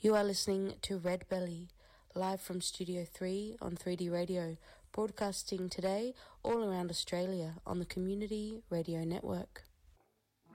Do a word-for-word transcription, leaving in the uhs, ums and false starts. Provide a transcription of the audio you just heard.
You are listening to Red Belly, live from Studio three on three D Radio, broadcasting today all around Australia on the Community Radio Network.